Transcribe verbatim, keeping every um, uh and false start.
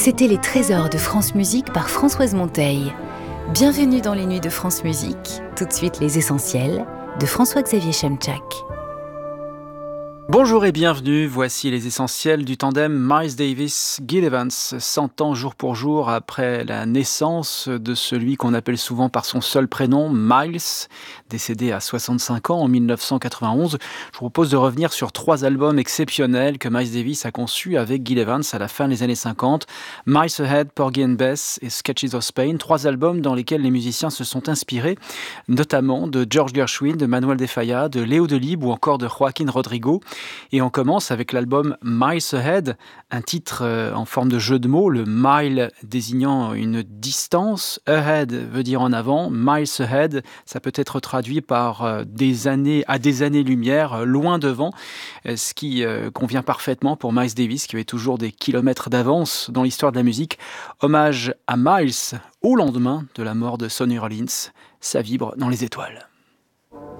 C'était les trésors de France Musique par Françoise Monteil. Bienvenue dans les nuits de France Musique. Tout de suite, les essentiels de François-Xavier Chemchak. Bonjour et bienvenue, voici les essentiels du tandem Miles Davis-Gil Evans, cent ans jour pour jour après la naissance de celui qu'on appelle souvent par son seul prénom, Miles, décédé à soixante-cinq ans en dix-neuf cent quatre-vingt-onze. Je vous propose de revenir sur trois albums exceptionnels que Miles Davis a conçus avec Gil Evans à la fin des années cinquante, Miles Ahead, Porgy and Bess et Sketches of Spain, trois albums dans lesquels les musiciens se sont inspirés, notamment de George Gershwin, de Manuel de Falla, de Léo Delibes ou encore de Joaquín Rodrigo. Et on commence avec l'album Miles Ahead, un titre en forme de jeu de mots, le mile désignant une distance, ahead veut dire en avant, Miles Ahead, ça peut être traduit par des années à des années-lumière, loin devant, ce qui convient parfaitement pour Miles Davis qui avait toujours des kilomètres d'avance dans l'histoire de la musique. Hommage à Miles au lendemain de la mort de Sonny Rollins, ça vibre dans les étoiles.